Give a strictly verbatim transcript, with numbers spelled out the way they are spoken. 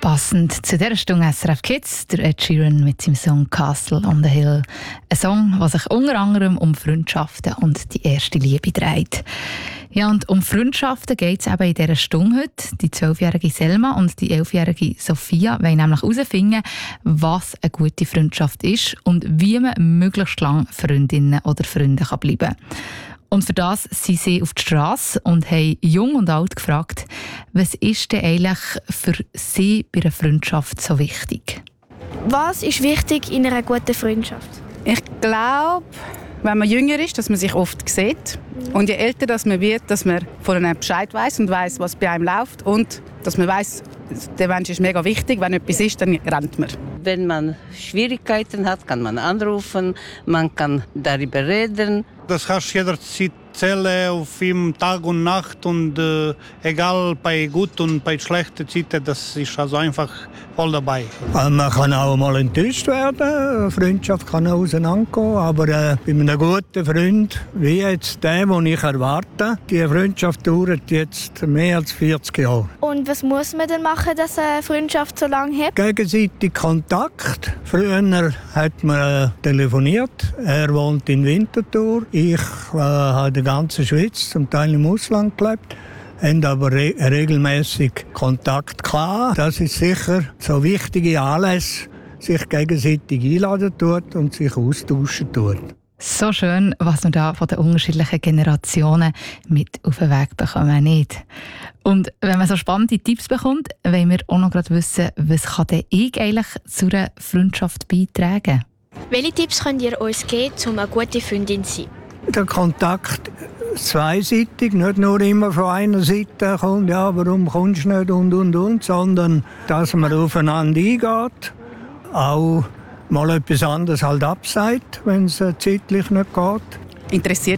Passend zu dieser Stunde S R F Kids, der Ed Sheeran mit seinem Song «Castle on the Hill». Ein Song, der sich unter anderem um Freundschaften und die erste Liebe dreht. Ja, und um Freundschaften geht es eben in dieser Stunde heute. Die zwölfjährige Selma und die elfjährige Sophia wollen nämlich herausfinden, was eine gute Freundschaft ist und wie man möglichst lange Freundinnen oder Freunde bleiben kann. Und für das sind sie auf die Strasse und haben jung und alt gefragt, was ist denn eigentlich für sie bei einer Freundschaft so wichtig? Was ist wichtig in einer guten Freundschaft? Ich glaube, wenn man jünger ist, dass man sich oft sieht. Und je älter dass man wird, dass man von einem Bescheid weiß und weiß, was bei einem läuft. Und dass man weiß, der Mensch ist mega wichtig. Wenn etwas ist, dann rennt man. Wenn man Schwierigkeiten hat, kann man anrufen, man kann darüber reden. Das hast du jederzeit erzählen, auf ihm Tag und Nacht und äh, egal bei gut und bei schlechten Zeiten, das ist also einfach voll dabei. Man kann auch mal enttäuscht werden, eine Freundschaft kann auch auseinandergehen, aber äh, bei einem guten Freund, wie jetzt der, den ich erwarte, die Freundschaft dauert jetzt mehr als vierzig Jahre. Und was muss man denn machen, dass eine Freundschaft so lange hält? Gegenseitig Kontakt. Früher hat man äh, telefoniert, er wohnt in Winterthur, ich äh, habe in der ganzen Schweiz, zum Teil im Ausland gelebt, haben aber re- regelmäßig Kontakt gehabt. Das ist sicher so wichtige Anlässe, sich gegenseitig einladen tut und sich austauschen tut. So schön, was wir da von den unterschiedlichen Generationen mit auf den Weg bekommen, nicht? Und wenn man so spannende Tipps bekommt, wollen wir auch noch gerade wissen, was kann denn ich eigentlich zu einer Freundschaft beitragen? Welche Tipps könnt ihr uns geben, um eine gute Freundin zu sein? Der Kontakt zweiseitig, nicht nur immer von einer Seite kommt, ja, warum kommst du nicht und und und, sondern dass man aufeinander eingeht, auch mal etwas anderes halt absagt, wenn es zeitlich nicht geht. Interessiert